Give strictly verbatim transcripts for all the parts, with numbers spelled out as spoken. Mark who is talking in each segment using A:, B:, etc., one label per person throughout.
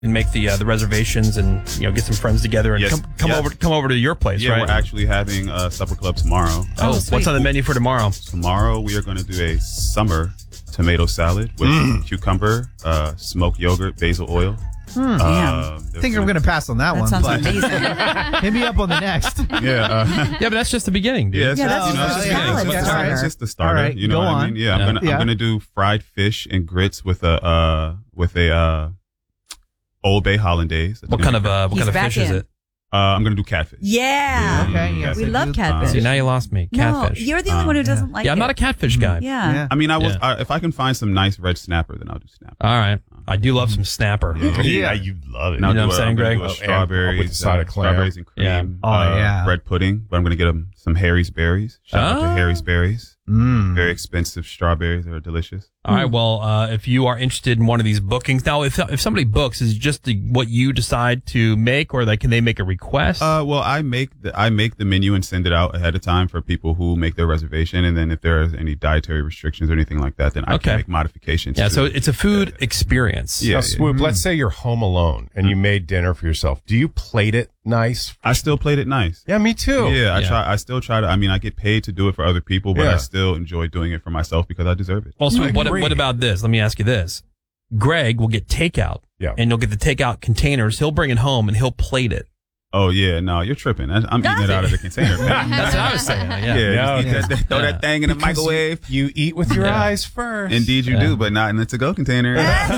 A: and make the uh, the reservations and you know get some friends together and
B: Yes.
A: come, come
B: Yes.
A: over come over to your place,
B: Yeah,
A: right?
B: we're actually having a supper club tomorrow.
A: Oh, what's on the menu for tomorrow?
B: Tomorrow we are going to do a summer tomato salad with
C: Mm.
B: cucumber, uh, smoked yogurt, basil oil.
C: Mm.
B: Uh,
C: I think I'm going to pass on that,
D: That
C: one.
D: sounds
C: but
D: amazing.
C: Hit me up on the next.
B: Yeah, uh,
A: Yeah, but that's just the beginning, dude.
B: yeah, it's
D: Yeah,
B: just,
D: that's
B: you know,
D: just
B: it's
D: a
B: just,
D: salad
B: it's just-
D: starter.
B: it's just the starter.
C: All right,
B: you know
C: go
B: what I
C: on.
B: mean? Yeah, I'm
A: Yeah.
B: gonna
C: Yeah.
B: I'm gonna do fried fish and grits with a uh with a uh Old Bay hollandaise.
A: What kind of uh, what
D: He's
A: kind of
D: back
A: fish is
D: in.
A: it?
B: Uh, I'm gonna do catfish.
D: Yeah.
C: Okay, yes,
D: We
C: I
D: love
C: do.
D: catfish.
A: See, now you lost me. Catfish.
D: No, you're the only
B: Uh,
D: one who
B: yeah.
D: doesn't like
A: yeah, I'm
D: it.
A: not a catfish guy.
D: Yeah.
C: Yeah.
B: I mean, I was
A: Yeah.
B: I, if I can find some nice red snapper, then I'll do snapper.
A: All right, I do love some snapper.
B: Yeah.
C: Yeah.
E: you love it.
B: And I'll
A: You know
B: do
A: what I'm
B: a-
A: saying,
B: gonna
A: Greg?
B: do a
E: Oh, and
B: strawberries
E: with a side
B: uh,
E: of Claire.
B: strawberries and cream.
A: Yeah.
C: Oh,
B: uh,
C: yeah.
B: bread pudding. But I'm gonna get them some Harry's berries. Shout out to
A: Oh.
B: Harry's berries.
C: Mm.
B: Very expensive strawberries. They're delicious.
A: All right. Well, uh, if you are interested in one of these bookings, now if if somebody books, is it just the, what you decide to make, or like can they make a request?
B: Uh, well, I make the I make the menu and send it out ahead of time for people who make their reservation, and then if there is any dietary restrictions or anything like that, then I
A: Okay.
B: can make modifications.
A: yeah.
B: to-
A: So it's a food experience.
B: Yeah,
E: Now,
B: yeah.
E: Swoop, let's say you're home alone and you made dinner for yourself. Do you plate it nice?
B: I still played it nice.
E: Yeah, me too.
B: Yeah, I
A: Yeah.
B: try. I still try to. I mean, I get paid to do it for other people, but
E: Yeah.
B: I still enjoy doing it for myself because I deserve it.
A: Well, so
E: I
A: what,
E: agree.
A: what about this? Let me ask you this. Greg will get takeout.
E: Yeah.
A: And he'll get the takeout containers. He'll bring it home and he'll plate it.
B: Oh yeah, no, you're tripping. I- I'm eating it out of the container. Man.
A: That's what I was saying. Yeah.
B: Yeah,
E: No,
B: just eat
E: yeah.
B: that- throw that thing in the
E: Because
B: microwave.
E: You, you eat with your
A: Yeah.
E: eyes first.
B: Indeed, you
A: Yeah.
B: do, but not in the to-go container.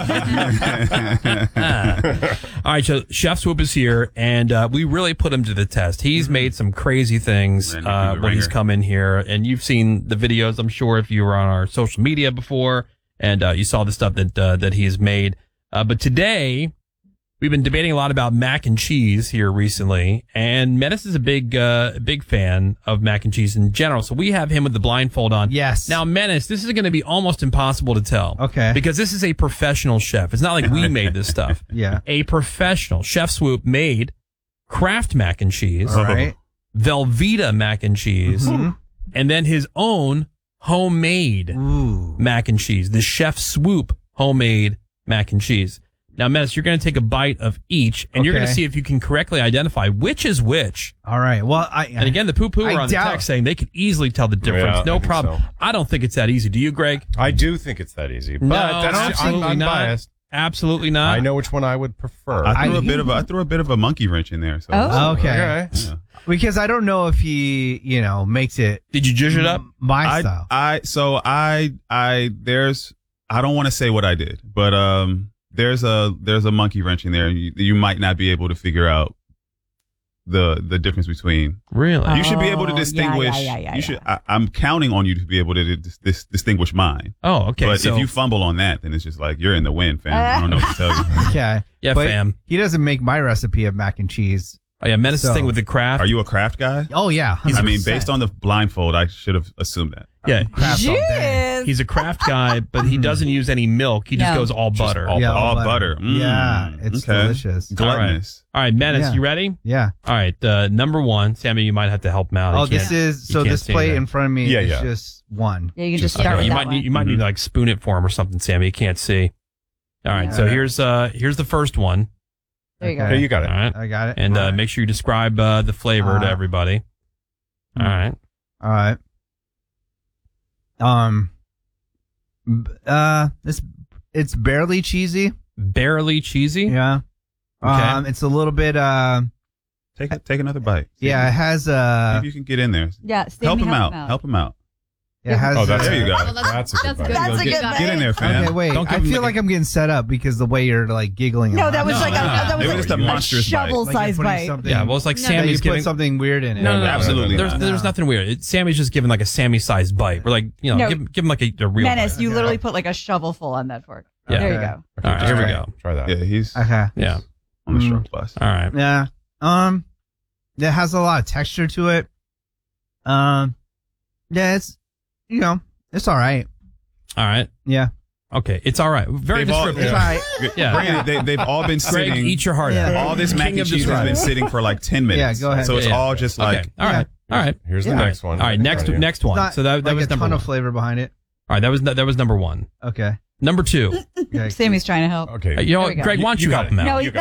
A: All right, so Chef Swoop is here, and uh, we really put him to the test. He's made some crazy things
B: Randy
A: uh,
B: the
A: when he's
B: ringer.
A: come in here, and you've seen the videos, I'm sure, if you were on our social media before, and uh, you saw the stuff that uh, that he has made. Uh, but today, we've been debating a lot about mac and cheese here recently, and Menace is a big uh, big fan of mac and cheese in general, so we have him with the blindfold on.
C: Yes.
A: Now, Menace, this is going to be almost impossible to tell.
C: Okay.
A: Because this is a professional chef. It's not like we made this stuff.
C: Yeah.
A: A professional Chef Swoop made Kraft mac and cheese,
C: All right.
A: Velveeta mac and cheese,
C: Mhm.
A: and then his own homemade
C: Ooh.
A: mac and cheese. The Chef Swoop homemade mac and cheese. Now, Menace, you're going to take a bite of each, and you're going to
C: Okay.
A: see if you can correctly identify which is which.
C: All right. Well, I
A: And again, the poo-poo
C: I
A: are on the
C: doubt-
A: text saying they could easily tell the difference.
E: Yeah, I
A: no
E: think
A: problem.
E: so.
A: I don't think it's that easy. Do you, Greg?
E: I do think it's that easy. But
A: No,
E: that's I'm,
A: absolutely
E: I'm
A: not.
E: biased.
A: Absolutely not.
E: I know which one I would prefer.
B: I threw
C: I-
B: a bit of a I threw a bit of a monkey wrench in there. So
D: Oh.
C: okay.
B: Yeah.
C: Because I don't know if he, you know, makes it
A: Did you judge it up?
C: my
B: I,
C: style.
B: I so I I there's I don't want to say what I did, but um there's a there's a monkey wrench in there, and you, you might not be able to figure out the the difference between.
A: Really?
B: You should be able to
D: Oh, yeah,
B: distinguish.
D: yeah, yeah, yeah,
B: you should.
D: yeah.
B: I, I'm counting on you to be able to dis, dis, distinguish mine.
A: Oh, okay.
B: but
A: so,
B: if you fumble on that, then it's just like you're in the win, fam. I don't know what to tell you.
C: Okay.
A: yeah,
C: But
A: fam.
C: he doesn't make my recipe of mac and cheese.
A: Oh, yeah, Menace's
C: So-
A: thing with the craft.
B: Are you a craft guy?
C: Oh, yeah.
B: I mean, based on the blindfold, I should have assumed that.
A: Yeah,
C: Craft all day.
D: Jeez.
A: he's a craft guy, but he doesn't use any milk. He just
D: No.
A: goes all butter.
E: all-
C: Yeah,
B: all butter. Mm,
C: yeah, it's
B: okay.
C: delicious.
B: Gluttonous.
A: All right, Menace,
C: Yeah.
A: you ready?
C: Yeah.
A: All right, uh, number one, Sammy, you might have to help him out.
C: Oh,
A: He
C: this
A: can't-
C: is
A: he
C: so
A: can't
C: this
A: see
C: plate
A: that.
C: in front of me
E: Yeah,
C: is
E: yeah.
C: just one.
D: Yeah, you can just,
E: Just-
D: start
A: Okay,
D: with
A: you
D: that
A: might
D: one.
A: need you might need to like spoon it for him or something, Sammy. He can't see. All right, so
C: Yeah.
A: here's uh here's the first one.
D: There you
C: Okay.
E: Okay, you got
A: All
E: it.
A: right,
C: I got it.
A: and uh,
C: All right.
A: make sure you describe uh, the flavor to
C: Uh,
A: everybody. All right.
C: All right. Um. b- Uh, it's it's barely cheesy.
A: Barely cheesy.
C: Yeah.
A: Okay.
C: Um, it's a little bit. Uh,
B: Take a- take another bite. See
C: yeah, it
B: if-
C: has
B: see
C: uh,
B: if you can get in there.
D: Yeah, Sammy,
B: Help him
D: help
B: out. Help him out.
C: it has.
E: Oh, that's
B: There you go.
E: That's, that's a good
F: That's
E: bite.
F: good.
D: That's a
F: Get-
D: good
F: get
D: bite.
B: Get in there, fam.
C: Okay, wait.
A: Don't give
C: I
A: him
C: feel
A: the-
C: like I'm getting set up because the way you're like giggling.
D: No,
C: about
D: that
C: it.
D: was
A: No,
D: like
A: no,
D: a,
A: no.
D: that was
B: It
D: a,
B: was just a
D: a
B: monstrous bite.
D: shovel
C: Like
D: size
C: you're putting
D: bite.
C: something-
A: Yeah, well, it's like
F: No,
C: that
A: Sammy's
C: you put
A: giving.
C: something weird in it.
A: No, no, no,
B: Absolutely
A: There's
B: not.
A: there's nothing weird. It, Sammy's just giving like a Sammy-sized bite. We're like, you know,
D: No.
A: give, give him like a, a real
D: Menace,
A: bite.
D: you
C: Okay.
D: literally put like a shovel full on that fork.
A: Yeah.
D: There you
C: Okay.
D: go.
E: Okay,
A: All right,
E: just
A: here we
E: try-
A: go.
E: Try that.
B: Yeah, he's
C: Okay.
A: Yeah.
B: on the
C: Mm.
B: short bus.
A: All right.
C: Yeah. Um, it has a lot of texture to it. Um, yeah, it's you know it's all right.
A: All right.
C: Yeah,
A: Okay. It's all right. Very
B: They've all-
A: descriptive.
C: it's all right.
A: Yeah.
B: Granted, they, they've all been
A: Greg,
B: sitting.
A: eat your heart
C: Yeah.
A: out.
B: all this mac
A: King
B: and
A: of
B: cheese has been
A: descriptive.
B: sitting for like ten minutes.
C: Yeah, go ahead.
B: So it's
A: Yeah.
B: all just like
A: Okay. All right. All right.
E: Here's the
C: Yeah.
E: next one.
A: All right. Next
E: Right here.
A: next one.
C: Not
A: So that that
C: like
A: was
C: a
A: number
C: ton
A: one.
C: of flavor behind it.
A: All right. That was that was number one.
C: Okay.
A: Number two.
C: Yikes.
D: Sammy's trying to help.
E: Okay.
A: Uh, you know
D: There
A: what,
D: we go.
A: Greg, why don't you,
E: You got
A: help
E: it.
A: him out?
D: No,
E: You
D: he's
E: got